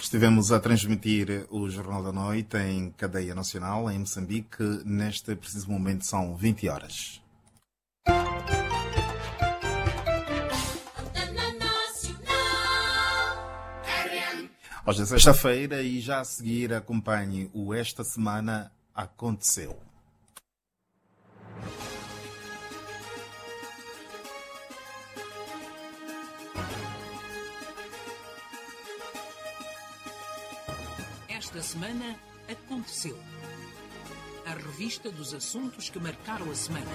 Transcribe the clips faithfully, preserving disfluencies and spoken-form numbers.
Estivemos a transmitir o Jornal da Noite em cadeia nacional em Moçambique. Neste preciso momento são vinte horas. Hoje é sexta-feira e já a seguir acompanhe o Esta Semana Aconteceu. Esta semana aconteceu. A revista dos assuntos que marcaram a semana.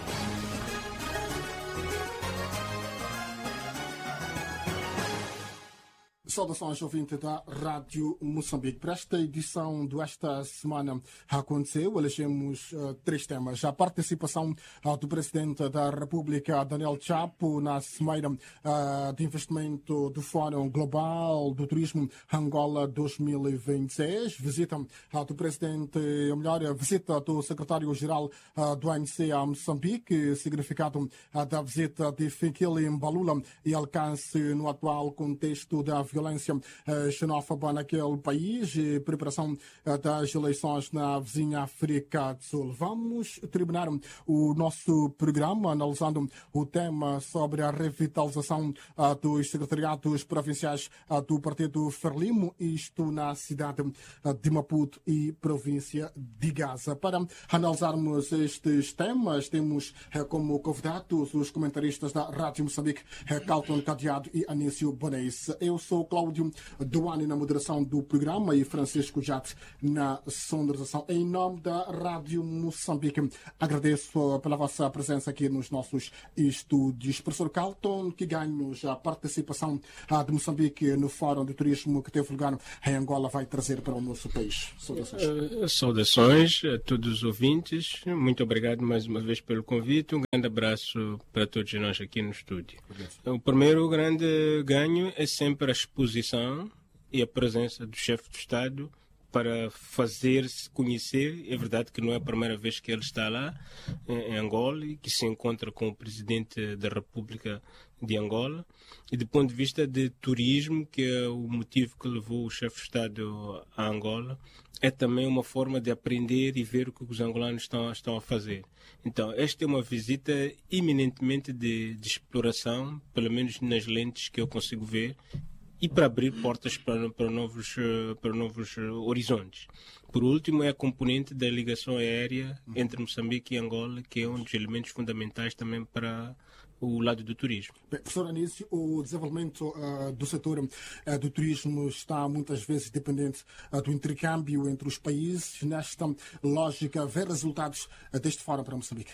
Saudações, ouvinte da Rádio Moçambique. Para esta edição do Esta Semana Aconteceu, elegemos uh, três temas. A participação uh, do Presidente da República, Daniel Chapo, na Cimeira uh, de Investimento do Fórum Global do Turismo Angola dois mil e vinte e seis. Visita uh, do Presidente, ou melhor, a visita do Secretário-Geral uh, do A N C a Moçambique, significado uh, da visita de Fikile Mbalula e alcance no atual contexto da violência violência uh, xenófoba naquele país e preparação uh, das eleições na vizinha África do Sul. Vamos terminar o nosso programa analisando o tema sobre a revitalização uh, dos secretariados provinciais uh, do Partido Frelimo, isto na cidade uh, de Maputo e província de Gaza. Para analisarmos estes temas, temos uh, como convidados os comentaristas da Rádio Moçambique, uh, Calton Cadeado e Anísio Bonés. Eu sou Cláudio Duane na moderação do programa e Francisco Jate na sonorização. Em nome da Rádio Moçambique, agradeço pela vossa presença aqui nos nossos estúdios. Professor Calton, que ganhos a participação de Moçambique no Fórum de Turismo que teve lugar em Angola vai trazer para o nosso país? Saudações. Uh, saudações a todos os ouvintes. Muito obrigado mais uma vez pelo convite. Um grande abraço para todos nós aqui no estúdio. O primeiro grande ganho é sempre a exposição e a presença do chefe de Estado para fazer-se conhecer. É verdade que não é a primeira vez que ele está lá, em Angola, e que se encontra com o Presidente da República de Angola. E do ponto de vista de turismo, que é o motivo que levou o chefe de Estado a Angola, é também uma forma de aprender e ver o que os angolanos estão, estão a fazer. Então, esta é uma visita eminentemente de, de exploração, pelo menos nas lentes que eu consigo ver, e para abrir portas para, para, novos, para novos horizontes. Por último, é a componente da ligação aérea entre Moçambique e Angola, que é um dos elementos fundamentais também para o lado do turismo. Bem, professor Anísio, o desenvolvimento uh, do setor uh, do turismo está muitas vezes dependente uh, do intercâmbio entre os países. Nesta lógica, ver resultados uh, deste fórum para Moçambique?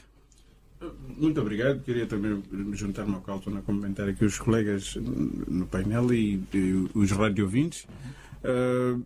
Muito obrigado. Queria também juntar-me ao Calton a comentar aqui os colegas no painel e, e os radio-ouvintes. Uh,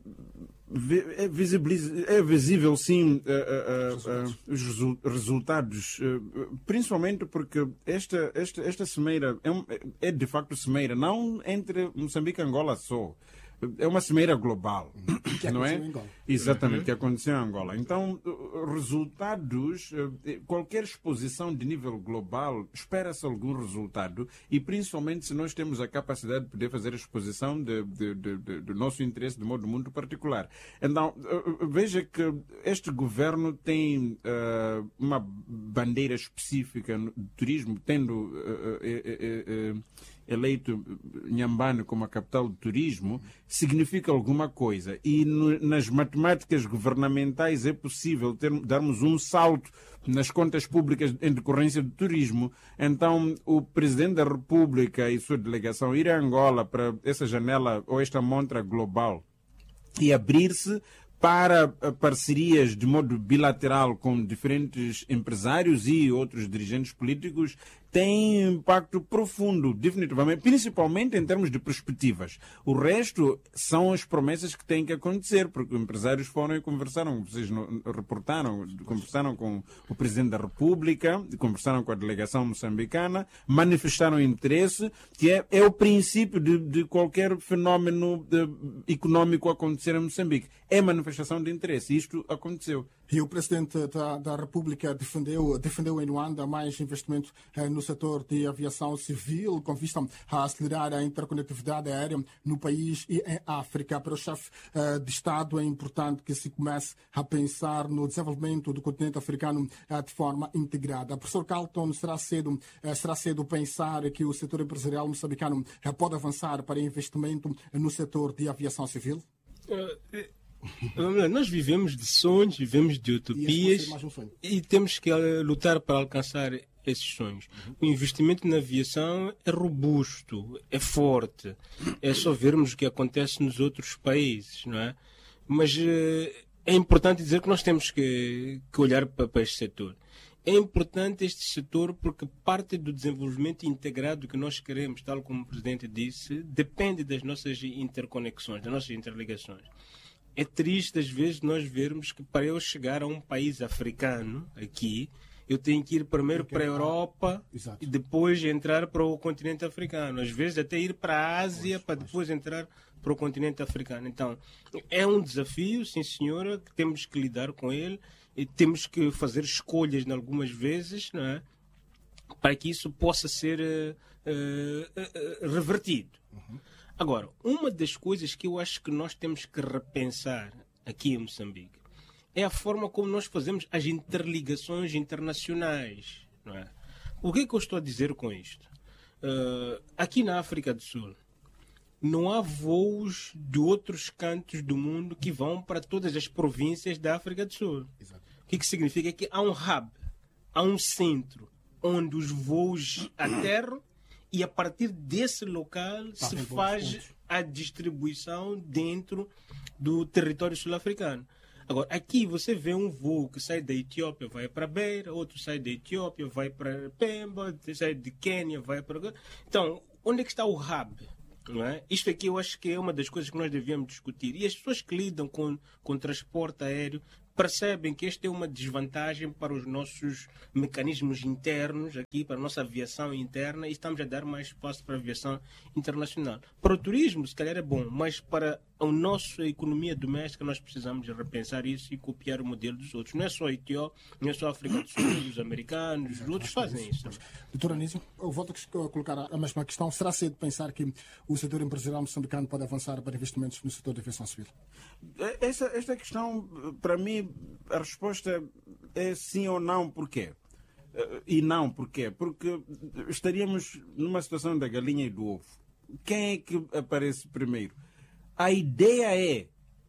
é, é visível, sim, uh, uh, uh, os resu resultados, uh, principalmente porque esta, esta, esta cimeira é, um, é de facto cimeira, não entre Moçambique e Angola só. É uma cimeira global, que não é? Em Angola. Exatamente, uhum. que aconteceu em Angola. Então, resultados, qualquer exposição de nível global, espera-se algum resultado, e principalmente se nós temos a capacidade de poder fazer a exposição de, de, de, de, do nosso interesse de modo muito particular. Então, veja que este governo tem uh, uma bandeira específica no turismo, tendo uh, uh, uh, uh, eleito Inhambane como a capital do turismo, significa alguma coisa. E no, nas matemáticas governamentais é possível ter, darmos um salto nas contas públicas em decorrência do turismo. Então, o Presidente da República e sua delegação ir a Angola para essa janela ou esta montra global e abrir-se para parcerias de modo bilateral com diferentes empresários e outros dirigentes políticos tem impacto profundo, definitivamente, principalmente em termos de perspectivas. O resto são as promessas que têm que acontecer, porque os empresários foram e conversaram, vocês reportaram, conversaram com o Presidente da República, conversaram com a delegação moçambicana, manifestaram interesse, que é, é o princípio de, de qualquer fenómeno de, econômico acontecer em Moçambique. É manifestação de interesse. Isto aconteceu. E o Presidente da, da República defendeu, defendeu em Luanda mais investimento eh, no setor de aviação civil, com vista a acelerar a interconectividade aérea no país e em África. Para o chefe eh, de Estado é importante que se comece a pensar no desenvolvimento do continente africano eh, de forma integrada. Professor Carlton, será cedo, eh, será cedo pensar que o setor empresarial moçambicano eh, pode avançar para investimento no setor de aviação civil? Uh, Vamos lá, nós vivemos de sonhos, vivemos de utopias e, um e temos que uh, lutar para alcançar esses sonhos. Uhum. O investimento na aviação é robusto, é forte. É só vermos o que acontece nos outros países, não é? Mas uh, é importante dizer que nós temos que, que olhar para, para este setor. É importante este setor porque parte do desenvolvimento integrado que nós queremos, tal como o Presidente disse, depende das nossas interconexões, das nossas interligações. É triste, às vezes, nós vermos que para eu chegar a um país africano, aqui, eu tenho que ir primeiro para a Europa Exato. E depois entrar para o continente africano. Às vezes, até ir para a Ásia pois, para pois. depois entrar para o continente africano. Então, é um desafio, sim senhora, que temos que lidar com ele e temos que fazer escolhas, em algumas vezes, não é? Para que isso possa ser uh, uh, uh, revertido. Uhum. Agora, uma das coisas que eu acho que nós temos que repensar aqui em Moçambique é a forma como nós fazemos as interligações internacionais. Não é? O que é que eu estou a dizer com isto? Uh, aqui na África do Sul, não há voos de outros cantos do mundo que vão para todas as províncias da África do Sul. Exato. O que, que significa? Que há um hub, há um centro onde os voos aterram e a partir desse local tá, se faz a distribuição dentro do território sul-africano. Agora, aqui você vê um voo que sai da Etiópia, vai para Beira, outro sai da Etiópia, vai para Pemba, sai de Quênia, vai para... Então, onde é que está o hub? Não é? Isto aqui eu acho que é uma das coisas que nós devíamos discutir. E as pessoas que lidam com, com transporte aéreo percebem que esta é uma desvantagem para os nossos mecanismos internos aqui, para a nossa aviação interna, e estamos a dar mais espaço para a aviação internacional. Para o turismo, se calhar é bom, mas para a nossa economia doméstica nós precisamos repensar isso e copiar o modelo dos outros. Não é só a Etiópia, não é só a África do Sul, os americanos, os outros fazem isso. Doutor Anísio, eu volto a colocar a mesma questão. Será cedo pensar que o setor empresarial moçambicano pode avançar para investimentos no setor de aviação civil? Essa, esta questão, para mim, a resposta é sim ou não. Porquê? E não, porquê? Porque estaríamos numa situação da galinha e do ovo. Quem é que aparece primeiro? A ideia é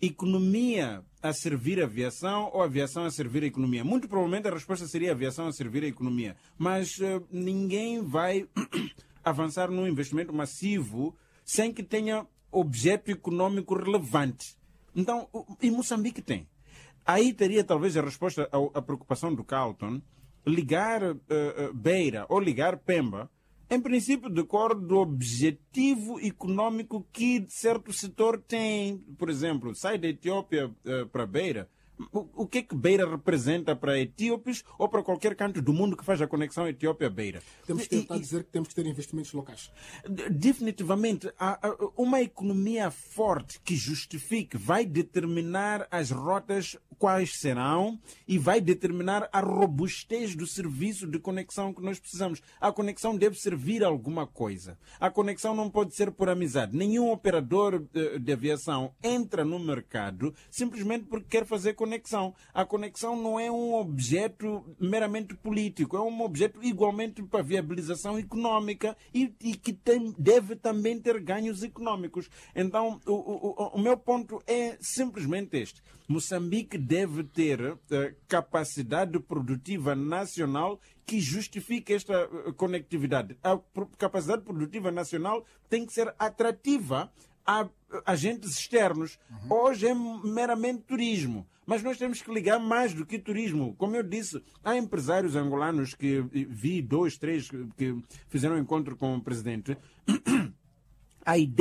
economia a servir a aviação ou aviação a servir a economia? Muito provavelmente a resposta seria aviação a servir a economia. Mas uh, ninguém vai avançar num investimento massivo sem que tenha objeto econômico relevante. Então, e Moçambique tem. Aí teria talvez a resposta à preocupação do Carlton, ligar uh, uh, Beira ou ligar Pemba, em princípio decorre do objetivo econômico que certo setor tem. Por exemplo, sai da Etiópia uh, para Beira. O, o que é que Beira representa para etíopes ou para qualquer canto do mundo que faz a conexão Etiópia-Beira? Temos que tentar dizer que temos que ter investimentos locais. Definitivamente. Uma economia forte que justifique vai determinar as rotas quais serão e vai determinar a robustez do serviço de conexão que nós precisamos. A conexão deve servir a alguma coisa. A conexão não pode ser por amizade. Nenhum operador de aviação entra no mercado simplesmente porque quer fazer conexão. A conexão não é um objeto meramente político, é um objeto igualmente para viabilização econômica e, e que tem, deve também ter ganhos econômicos. Então, o, o, o meu ponto é simplesmente este. Moçambique deve ter uh, capacidade produtiva nacional que justifique esta uh, conectividade. A capacidade produtiva nacional tem que ser atrativa a agentes externos. Uhum. Hoje é meramente turismo. Mas nós temos que ligar mais do que turismo. Como eu disse, há empresários angolanos que vi, dois, três, que fizeram um encontro com o presidente. A ideia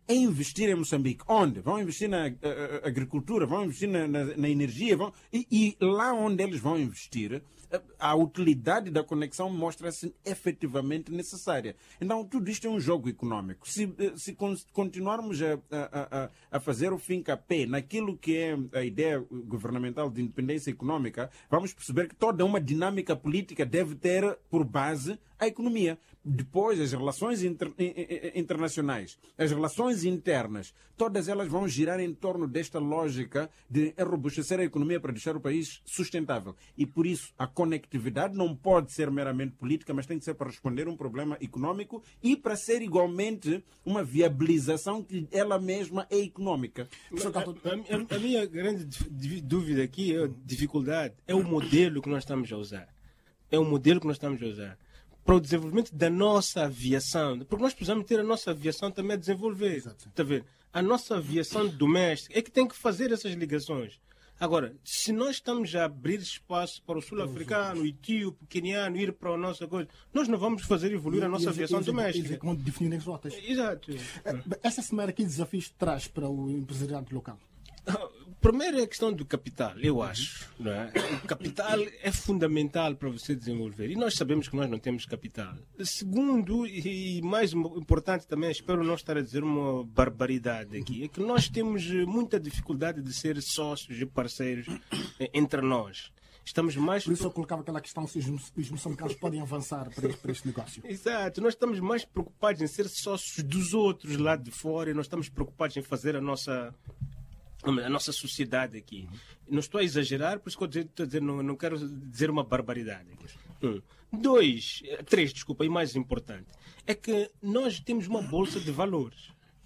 é investir em Moçambique. Onde? Vão investir na uh, agricultura, vão investir na, na, na energia, vão... E, e lá onde eles vão investir, a utilidade da conexão mostra-se efetivamente necessária. Então, tudo isto é um jogo econômico. Se, se continuarmos a, a, a fazer o fim-capé naquilo que é a ideia governamental de independência econômica, vamos perceber que toda uma dinâmica política deve ter por base a economia. Depois, as relações inter, internacionais, as relações internas, todas elas vão girar em torno desta lógica de robustecer a economia para deixar o país sustentável. E, por isso, a conectividade não pode ser meramente política, mas tem que ser para responder a um problema econômico e para ser igualmente uma viabilização que ela mesma é econômica. A, a, a minha grande dúvida aqui, a dificuldade, é o modelo que nós estamos a usar. É o modelo que nós estamos a usar para o desenvolvimento da nossa aviação, porque nós precisamos ter a nossa aviação também a desenvolver. Está a ver? A nossa aviação doméstica é que tem que fazer essas ligações. Agora, se nós estamos a abrir espaço para o sul-africano, o etíope, o queniano ir para a nossa coisa, nós não vamos fazer evoluir a nossa aviação doméstica. Como definir as rotas. Exato. Essa semana, que desafios traz para o empresariado local? Primeiro é a questão do capital, eu acho. Não é? O capital é fundamental para você desenvolver. E nós sabemos que nós não temos capital. Segundo, e mais importante também, espero não estar a dizer uma barbaridade aqui, é que nós temos muita dificuldade de ser sócios e parceiros entre nós. Estamos mais... Por isso eu colocava aquela questão se os moçambicanos podem avançar para este, para este negócio. Exato. Nós estamos mais preocupados em ser sócios dos outros lá de fora e nós estamos preocupados em fazer a nossa... a nossa sociedade aqui. Não estou a exagerar, por isso que eu estou a dizer, não, não quero dizer uma barbaridade. Um. Dois, três, desculpa, e mais importante, é que nós temos uma bolsa de valores.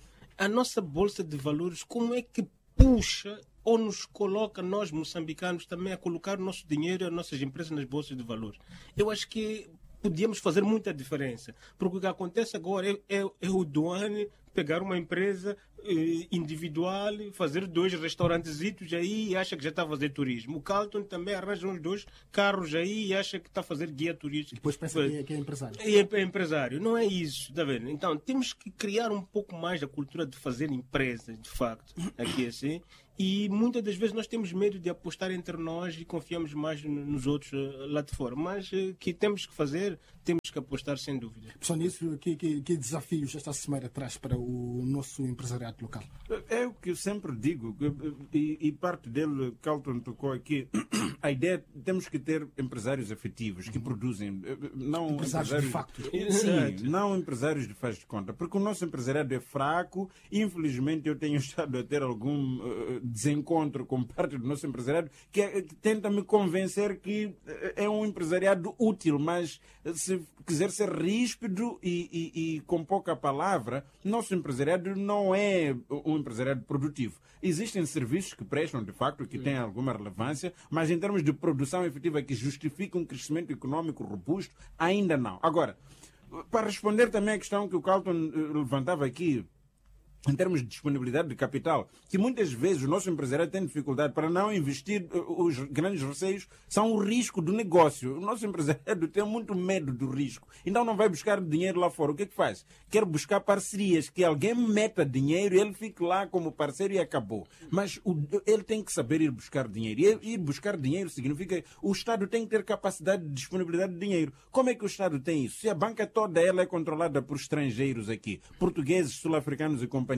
A nossa bolsa de valores, como é que puxa ou nos coloca, nós moçambicanos, também a colocar o nosso dinheiro e as nossas empresas nas bolsas de valores? Eu acho que podíamos fazer muita diferença. Porque o que acontece agora é, é, é o Duane pegar uma empresa eh, individual, fazer dois restaurantezitos aí e acha que já está a fazer turismo. O Carlton também arranja uns dois carros aí e acha que está a fazer guia turística. E depois pensa que é, que é empresário. É, é empresário. Não é isso, está vendo? Então, temos que criar um pouco mais a cultura de fazer empresas, de facto, aqui assim. E muitas das vezes nós temos medo de apostar entre nós e confiamos mais nos outros uh, lá de fora. Mas uh, que temos que fazer, temos que apostar sem dúvida. Só nisso, que, que, que desafios esta semana traz para o nosso empresariado local? É o que eu sempre digo, e, e parte dele, Carlton tocou aqui, a ideia é temos que ter empresários efetivos que produzem, não empresários, empresários de facto. Sim, não empresários de faz de conta, porque o nosso empresariado é fraco e infelizmente eu tenho estado a ter algum uh, desencontro com parte do nosso empresariado que, é, que tenta me convencer que é um empresariado útil, mas se quiser ser ríspido e, e, e com pouca palavra, nosso empresariado não é um empresariado produtivo. Existem serviços que prestam, de facto, que têm alguma relevância, mas em termos de produção efetiva que justifica um crescimento econômico robusto, ainda não. Agora, para responder também à questão que o Carlton levantava aqui, em termos de disponibilidade de capital, que muitas vezes o nosso empresariado tem dificuldade para não investir, os grandes receios são o risco do negócio. O nosso empresariado tem muito medo do risco, então não vai buscar dinheiro lá fora. O que é que faz? Quer buscar parcerias, que alguém meta dinheiro e ele fique lá como parceiro e acabou. Mas o, ele tem que saber ir buscar dinheiro. E ir buscar dinheiro significa que o Estado tem que ter capacidade de disponibilidade de dinheiro. Como é que o Estado tem isso? Se a banca toda ela é controlada por estrangeiros aqui, portugueses, sul-africanos e companhia,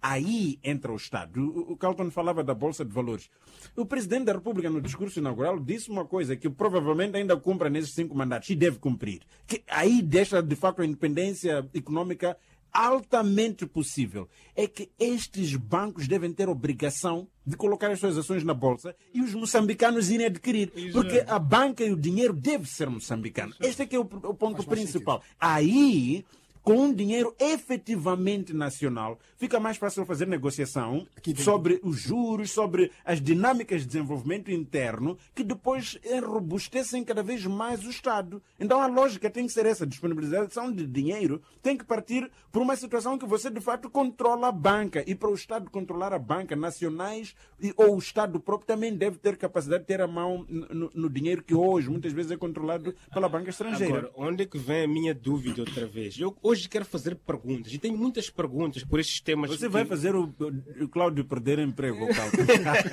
aí entra o Estado. O Carlton falava da Bolsa de Valores. O Presidente da República, no discurso inaugural, disse uma coisa que provavelmente ainda cumpre nesses cinco mandatos e deve cumprir. Que aí deixa, de facto, a independência econômica altamente possível. É que estes bancos devem ter obrigação de colocar as suas ações na Bolsa e os moçambicanos irem adquirir. Isso porque é. A banca e o dinheiro deve ser moçambicano. Este é que é o, o ponto principal. Aí, com um dinheiro efetivamente nacional, fica mais fácil fazer negociação sobre os juros, sobre as dinâmicas de desenvolvimento interno, que depois enrobustecem cada vez mais o Estado. Então a lógica tem que ser essa, disponibilização de dinheiro tem que partir por uma situação que você de fato controla a banca. E para o Estado controlar a banca, nacionais e, ou o Estado próprio também deve ter capacidade de ter a mão no, no dinheiro que hoje muitas vezes é controlado pela banca estrangeira. Agora, onde é que vem a minha dúvida outra vez? Eu, hoje quero fazer perguntas, e tenho muitas perguntas por estes temas. Você que... vai fazer o, o Cláudio perder emprego, Cláudio.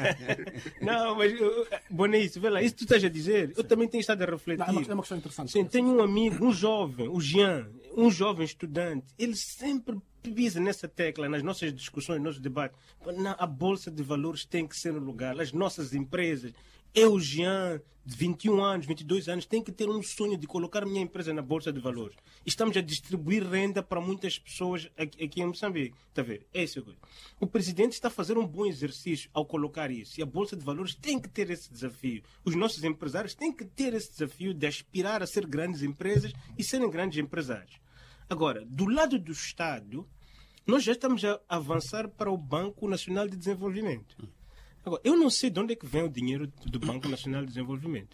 Não, mas, Bonício, vê lá, isso que tu estás a dizer, eu também tenho estado a refletir. Não, é, uma, é uma questão interessante. Sim, tenho um amigo, um jovem, o Jean, um jovem estudante, ele sempre pisa nessa tecla, nas nossas discussões, nos nossos debates. Não, a Bolsa de Valores tem que ser no lugar, as nossas empresas. Eu, Jean, de vinte e um anos, vinte e dois anos, tenho que ter um sonho de colocar a minha empresa na Bolsa de Valores. Estamos a distribuir renda para muitas pessoas aqui, aqui em Moçambique. Está a ver? É isso. O presidente está a fazer um bom exercício ao colocar isso. E a Bolsa de Valores tem que ter esse desafio. Os nossos empresários têm que ter esse desafio de aspirar a ser grandes empresas e serem grandes empresários. Agora, do lado do Estado, nós já estamos a avançar para o Banco Nacional de Desenvolvimento. Agora, eu não sei de onde é que vem o dinheiro do Banco Nacional de Desenvolvimento.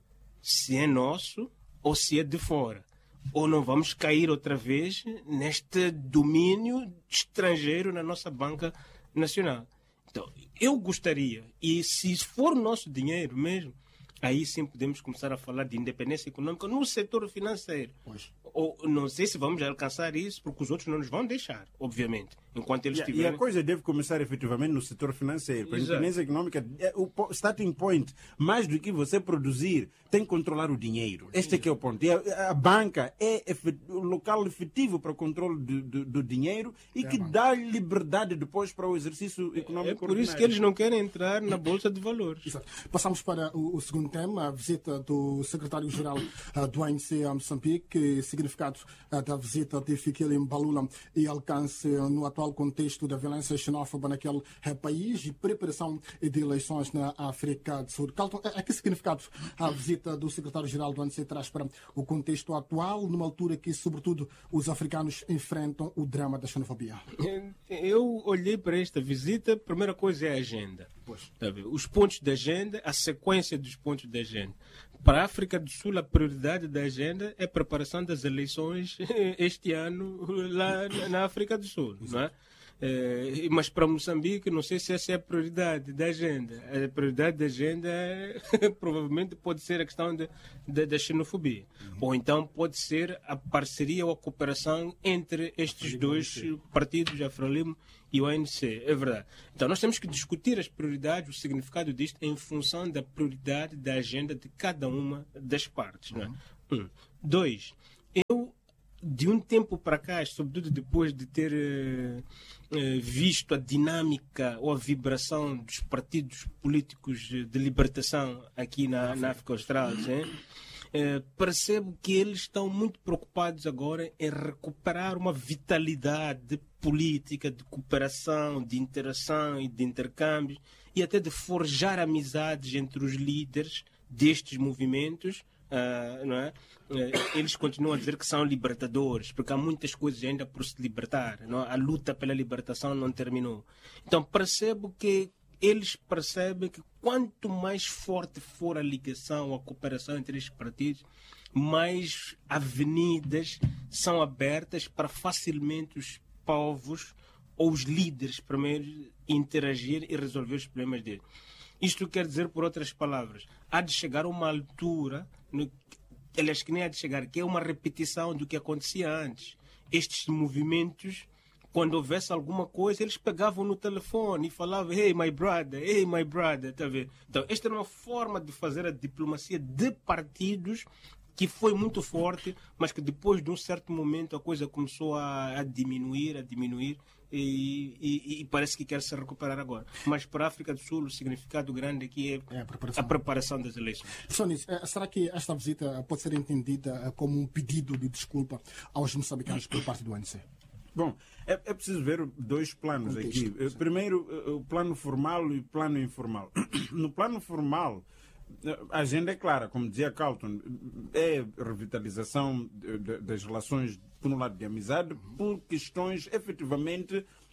Se é nosso ou se é de fora. Ou não vamos cair outra vez neste domínio estrangeiro na nossa banca nacional. Então, eu gostaria, e se for nosso dinheiro mesmo, aí sim podemos começar a falar de independência econômica no setor financeiro. Pois. Ou não sei se vamos alcançar isso, porque os outros não nos vão deixar, obviamente, enquanto eles e, tiverem... E a coisa deve começar efetivamente no setor financeiro. A independência econômica, é o starting point, mais do que você produzir, tem que controlar o dinheiro. Este é que é o ponto. E a, a banca é o local efetivo para o controle do, do, do dinheiro e é, que mano. dá liberdade depois para o exercício econômico. É por ordinário. Isso que eles não querem entrar na Bolsa de Valores. Exato. Passamos para o, o segundo tema, a visita do secretário-geral uh, do A N C a Moçambique, significado uh, da visita de Fikile Mbalula e alcance uh, no atual contexto da violência xenófoba naquele uh, país e preparação de eleições na África do Sul. Carlton, a que significado a visita do secretário-geral do A N C traz para o contexto atual, numa altura que, sobretudo, os africanos enfrentam o drama da xenofobia? Eu olhei para esta visita, a primeira coisa é a agenda. Pois. Os pontos da agenda, a sequência dos pontos da agenda. Para a África do Sul, a prioridade da agenda é a preparação das eleições este ano lá na África do Sul, não é? É, mas para Moçambique, não sei se essa é a prioridade da agenda. A prioridade da agenda é, provavelmente pode ser a questão de, de, da xenofobia. Uhum. Ou então pode ser a parceria ou a cooperação entre estes dois partidos, a Frelimo e o A N C. É verdade. Então nós temos que discutir as prioridades, o significado disto em função da prioridade da agenda de cada uma das partes. Uhum. Não é? Um. Dois, eu de um tempo para cá, sobretudo depois de ter eh, eh, visto a dinâmica ou a vibração dos partidos políticos de libertação aqui na, na África Austral, eh, percebo que eles estão muito preocupados agora em recuperar uma vitalidade política, de cooperação, de interação e de intercâmbios e até de forjar amizades entre os líderes destes movimentos. Uh, não é? Uh, eles continuam a dizer que são libertadores, porque há muitas coisas ainda por se libertar. Não? A luta pela libertação não terminou. Então percebo que eles percebem que quanto mais forte for a ligação, a cooperação entre estes partidos, mais avenidas são abertas para facilmente os povos ou os líderes primeiro interagir e resolver os problemas deles. Isto quer dizer, por outras palavras, há de chegar a uma altura, no, aliás, que nem há de chegar, que é uma repetição do que acontecia antes. Estes movimentos, quando houvesse alguma coisa, eles pegavam no telefone e falavam, hey, my brother, hey, my brother, tá vendo? Então, esta era uma forma de fazer a diplomacia de partidos que foi muito forte, mas que depois de um certo momento a coisa começou a, a diminuir, a diminuir, e, e, e parece que quer se recuperar agora. Mas para a África do Sul o significado grande aqui é, é a, preparação. a preparação das eleições. Sonis, será que esta visita pode ser entendida como um pedido de desculpa aos moçambicanos por parte do A N C? Bom, é, é preciso ver dois planos aqui. Primeiro, o plano formal e o plano informal. No plano formal, a agenda é clara, como dizia Carlton, é revitalização de, de, das relações, por um lado, de amizade, por questões efetivamente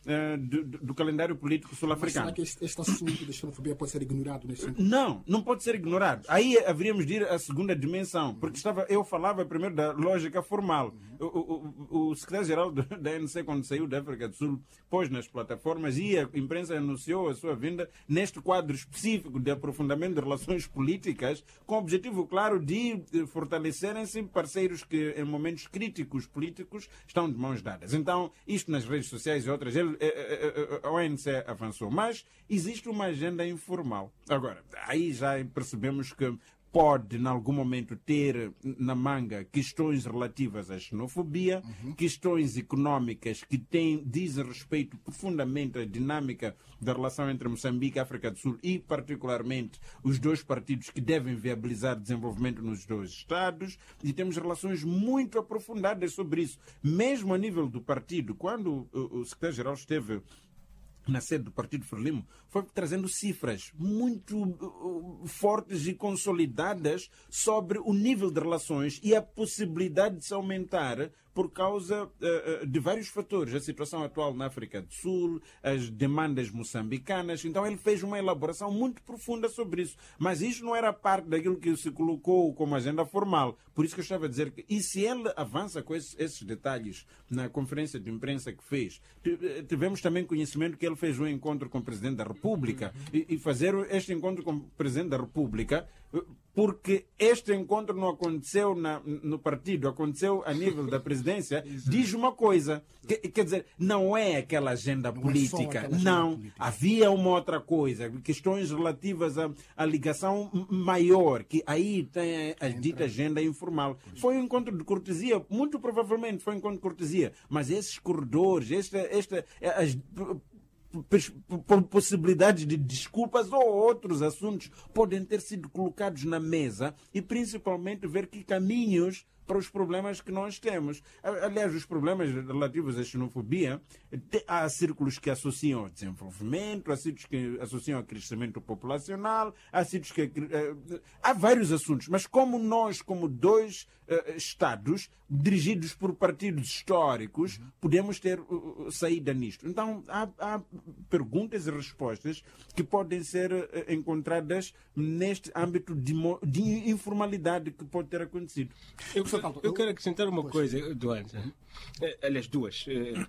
uh, do, do calendário político sul-africano. Será que este, este assunto da xenofobia pode ser ignorado nesse sentido? Não, não pode ser ignorado. Aí haveríamos de ir à segunda dimensão, porque estava, eu falava primeiro da lógica formal. O, o, o secretário-geral da A N C, quando saiu da África do Sul, pôs nas plataformas e a imprensa anunciou a sua vinda neste quadro específico de aprofundamento de relações políticas, com o objetivo claro de fortalecerem-se parceiros que, em momentos críticos políticos, estão de mãos dadas. Então, isto nas redes sociais e outras, ele, a O N C avançou. Mas existe uma agenda informal. Agora, aí já percebemos que pode, em algum momento, ter na manga questões relativas à xenofobia, uhum. questões económicas que têm, dizem respeito profundamente à dinâmica da relação entre Moçambique e África do Sul e, particularmente, os dois partidos que devem viabilizar desenvolvimento nos dois Estados, e temos relações muito aprofundadas sobre isso. Mesmo a nível do partido, quando o, o secretário-geral esteve na sede do Partido Frelimo, foi trazendo cifras muito uh, fortes e consolidadas sobre o nível de relações e a possibilidade de se aumentar por causa uh, de vários fatores. A situação atual na África do Sul, as demandas moçambicanas. Então ele fez uma elaboração muito profunda sobre isso. Mas isto não era parte daquilo que se colocou como agenda formal. Por isso que eu estava a dizer que, e se ele avança com esses, esses detalhes na conferência de imprensa que fez, tivemos também conhecimento que ele fez um encontro com o Presidente da República, e, e fazer este encontro com o Presidente da República, porque este encontro não aconteceu na, no partido, aconteceu a nível da presidência, diz uma coisa, que, quer dizer, não é aquela agenda não política, é não, agenda política. Havia uma outra coisa, questões relativas à, à ligação maior, que aí tem a dita agenda informal. Foi um encontro de cortesia, muito provavelmente foi um encontro de cortesia, mas esses corredores, esta, esta, as, possibilidades de desculpas ou outros assuntos podem ter sido colocados na mesa e principalmente ver que caminhos para os problemas que nós temos. Aliás, os problemas relativos à xenofobia, há círculos que associam ao desenvolvimento, há círculos que associam ao crescimento populacional, há círculos que... Há vários assuntos, mas como nós, como dois uh, Estados, dirigidos por partidos históricos, uhum. podemos ter uh, saída nisto. Então, há, há perguntas e respostas que podem ser uh, encontradas neste âmbito de, de informalidade que pode ter acontecido. Eu Eu quero acrescentar uma coisa, Eduardo. Aliás, duas.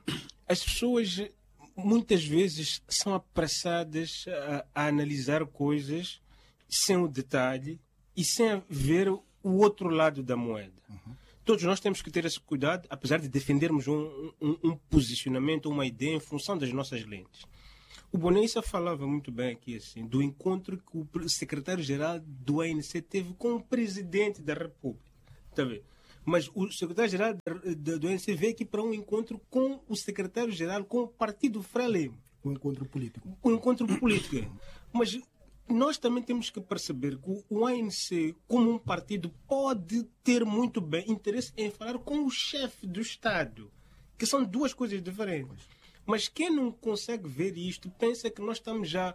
As pessoas muitas vezes são apressadas a, a analisar coisas sem o detalhe e sem ver o outro lado da moeda. Uhum. Todos nós temos que ter esse cuidado, apesar de defendermos um, um, um posicionamento, uma ideia em função das nossas lentes. O Bonessa falava muito bem aqui assim, do encontro que o secretário-geral do A N C teve com o presidente da República. Está a ver? Mas o secretário-geral do A N C veio aqui para um encontro com o secretário-geral, com o Partido Frelimo. Um encontro político. Um encontro político. Mas nós também temos que perceber que o A N C, como um partido, pode ter muito bem interesse em falar com o chefe do Estado, que são duas coisas diferentes. Mas quem não consegue ver isto, pensa que nós estamos já a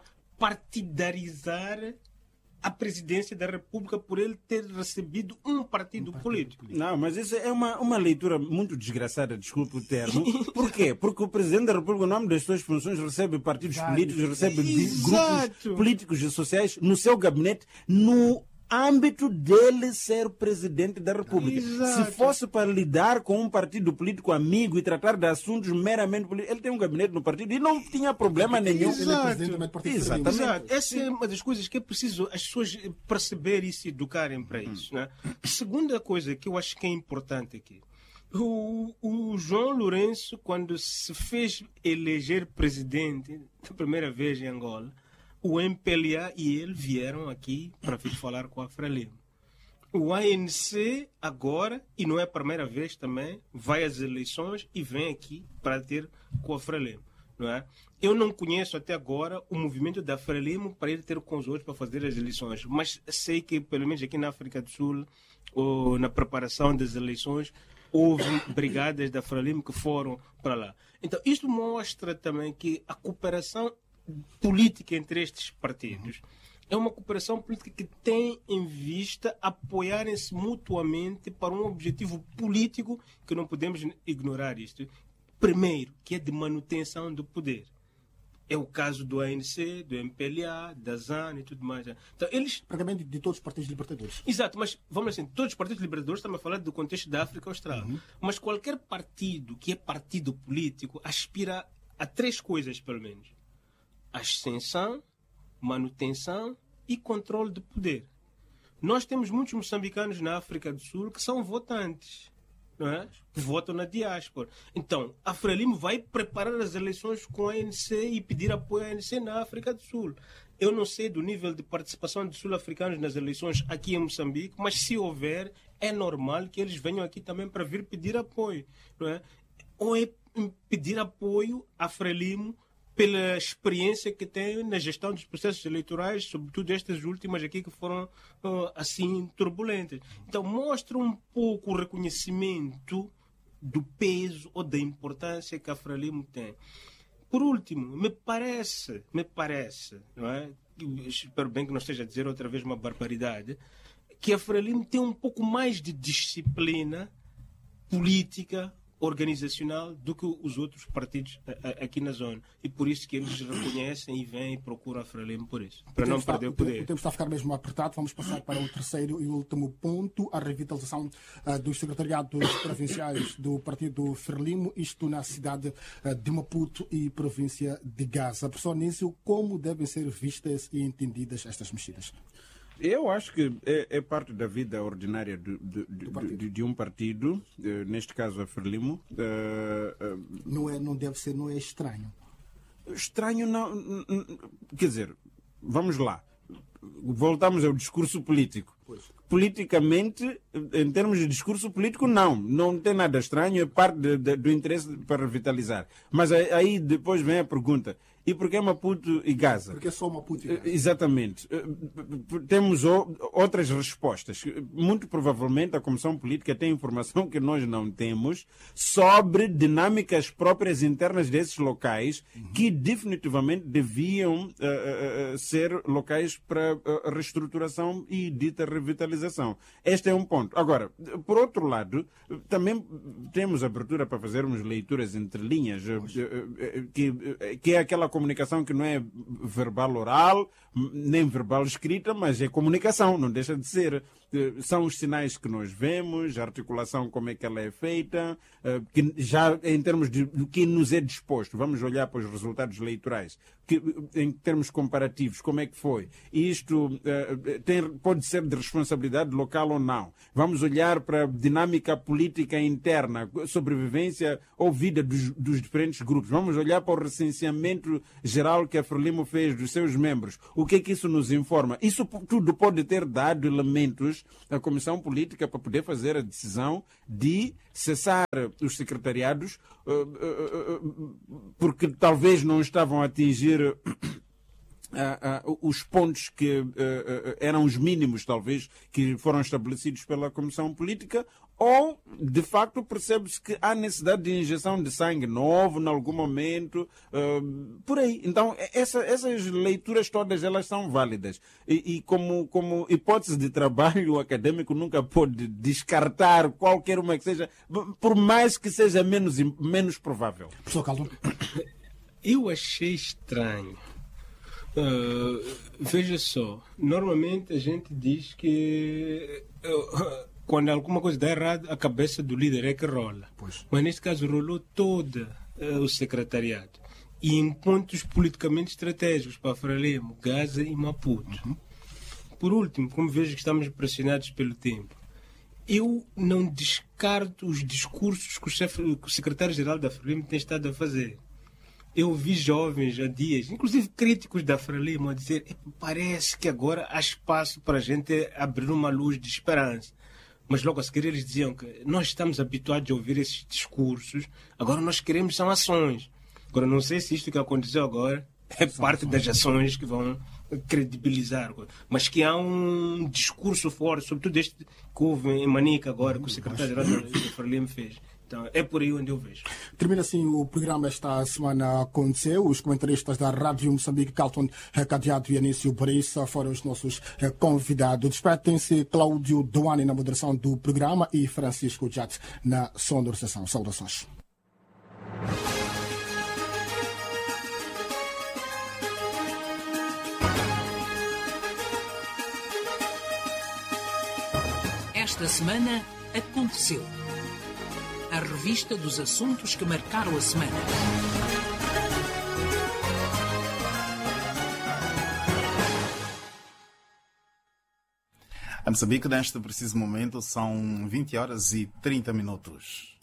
partidarizar a presidência da República por ele ter recebido um partido, um partido político. Não, mas isso é uma, uma leitura muito desgraçada, desculpe o termo. Por quê? Porque o Presidente da República, no nome das suas funções, recebe partidos Exato. políticos, recebe Exato. grupos políticos e sociais no seu gabinete, no âmbito dele ser presidente da República. Exato. Se fosse para lidar com um partido político amigo e tratar de assuntos meramente políticos, ele tem um gabinete no partido e não tinha problema nenhum. Exato. Ele é presidente Exatamente. Exato. Essa é uma das coisas que é preciso as pessoas perceberem e se educarem para isso. Né? Segunda coisa que eu acho que é importante aqui. O, o João Lourenço, quando se fez eleger presidente pela primeira vez em Angola, o M P L A e ele vieram aqui para vir falar com a Frelimo. O A N C agora, e não é a primeira vez também, vai às eleições e vem aqui para ter com a Frelimo. Não é? Eu não conheço até agora o movimento da Frelimo para ir ter com os outros para fazer as eleições, mas sei que, pelo menos aqui na África do Sul, ou na preparação das eleições, houve brigadas da Frelimo que foram para lá. Então, isto mostra também que a cooperação política entre estes partidos é uma cooperação política que tem em vista apoiarem-se mutuamente para um objetivo político que não podemos ignorar isto. primeiro, que é de manutenção do poder. É o caso do A N C, do M P L A, da Z A N e tudo mais. Então, eles... Praticamente de todos os partidos libertadores. Exato, mas vamos assim, todos os partidos libertadores, estamos a falar do contexto da África Austral. Uhum. Mas qualquer partido que é partido político aspira a três coisas, pelo menos. Ascensão, manutenção e controle do poder. Nós temos muitos moçambicanos na África do Sul que são votantes. Não é? Que votam na diáspora. Então, a Frelimo vai preparar as eleições com a A N C e pedir apoio à A N C na África do Sul. Eu não sei do nível de participação de sul-africanos nas eleições aqui em Moçambique, mas se houver, é normal que eles venham aqui também para vir pedir apoio. Não é? Ou é pedir apoio à Frelimo pela experiência que tem na gestão dos processos eleitorais, sobretudo estas últimas aqui que foram uh, assim turbulentas. Então mostra um pouco o reconhecimento do peso ou da importância que a Frelimo tem. Por último, me parece, me parece, não é? Espero bem que não esteja a dizer outra vez uma barbaridade, que a Frelimo tem um pouco mais de disciplina política, organizacional do que os outros partidos aqui na zona. E por isso que eles reconhecem e vêm e procuram a Frelimo por isso. Para não perder o poder. O tempo está a ficar mesmo apertado. Vamos passar para o terceiro e último ponto, a revitalização uh, dos secretariados provinciais do partido Frelimo, isto na cidade uh, de Maputo e província de Gaza. Professor Nício, como devem ser vistas e entendidas estas mexidas? Eu acho que é, é parte da vida ordinária de, de, de, de, de um partido, uh, neste caso a Frelimo. Uh, uh, não, é, não deve ser, não é estranho. Estranho não. Quer dizer, vamos lá. Voltamos ao discurso político. Pois. Politicamente, em termos de discurso político, não. Não tem nada estranho, é parte de, de, do interesse para revitalizar. Mas aí depois vem a pergunta. E por que Maputo e Gaza? Porque é só Maputo e Gaza. Exatamente. Temos outras respostas. Muito provavelmente a Comissão Política tem informação que nós não temos sobre dinâmicas próprias internas desses locais, uhum, que definitivamente deviam uh, uh, ser locais para uh, reestruturação e dita revitalização. Este é um ponto. Agora, por outro lado, também temos abertura para fazermos leituras entre linhas, uh, uh, que, uh, que é aquela comunicação que não é verbal oral, nem verbal escrita, mas é comunicação, não deixa de ser. São os sinais que nós vemos, a articulação, como é que ela é feita, que já em termos de o que nos é disposto, vamos olhar para os resultados eleitorais, que, em termos comparativos, como é que foi. Isto tem, pode ser de responsabilidade local ou não. Vamos olhar para a dinâmica política interna, sobrevivência ou vida dos, dos diferentes grupos. Vamos olhar para o recenseamento geral que a Frelimo fez dos seus membros. O que é que isso nos informa? Isso tudo pode ter dado elementos à Comissão Política para poder fazer a decisão de cessar os secretariados porque talvez não estavam a atingir Uh, uh, os pontos que uh, uh, eram os mínimos, talvez, que foram estabelecidos pela Comissão Política, ou, de facto, percebe-se que há necessidade de injeção de sangue novo, em algum momento, uh, por aí. Então, essa, essas leituras todas, elas são válidas. E, e como, como hipótese de trabalho, o acadêmico nunca pode descartar qualquer uma que seja, por mais que seja menos, menos provável. Professor Caldo. Eu achei estranho. Uh, veja só, normalmente a gente diz que uh, quando alguma coisa dá errado, a cabeça do líder é que rola. Pois. Mas neste caso rolou todo uh, o secretariado. E em pontos politicamente estratégicos para Frelimo, Gaza e Maputo. Uhum. Por último, como vejo que estamos pressionados pelo tempo, eu não descarto os discursos que o, chefe, que o secretário-geral da Frelimo tem estado a fazer. Eu vi jovens há dias, inclusive críticos da Frelimo, a dizer parece que agora há espaço para a gente abrir uma luz de esperança. Mas logo a seguir eles diziam que nós estamos habituados a ouvir esses discursos, agora nós queremos são ações. Agora não sei se isto que aconteceu agora é parte das ações que vão credibilizar, mas que há um discurso forte, sobretudo este que houve em Manica agora, que o secretário-geral da Frelimo fez. Então, é por aí onde eu vejo. Termina assim o programa esta semana aconteceu. Os comentaristas da Rádio Moçambique, Carlton Cadeado e Anício Barissa, foram os nossos convidados. Despetem-se Cláudio Doane na moderação do programa e Francisco Jat na sonorização. Saudações. Esta semana aconteceu. A revista dos assuntos que marcaram a semana. A Moçambique, neste preciso momento, são vinte horas e trinta minutos.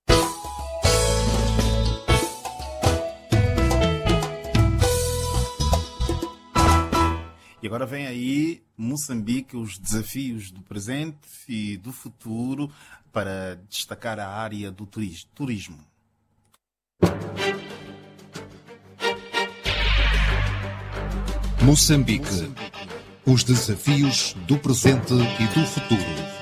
E agora vem aí Moçambique, os desafios do presente e do futuro para destacar a área do turismo. Moçambique, os desafios do presente e do futuro.